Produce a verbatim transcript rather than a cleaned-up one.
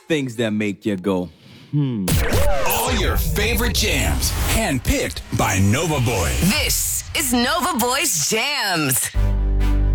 Things that make you go, hmm. All your favorite jams, handpicked by Nova Boy. This is Nova Boys Jams.